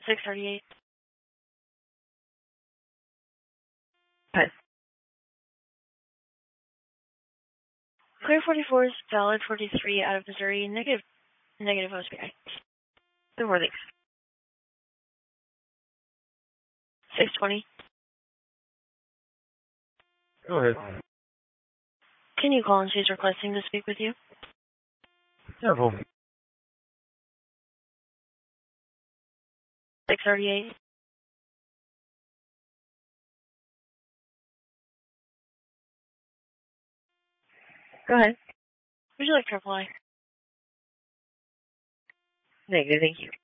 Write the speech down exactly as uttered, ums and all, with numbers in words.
six thirty-eight. What? Clear forty-four is valid forty-three out of Missouri. Negative, negative O S P I. The warning. six twenty. Go ahead. Can you call and she's requesting to speak with you? Yeah, hold on. six thirty-eight. Go ahead. Would you like to reply? Negative, thank you.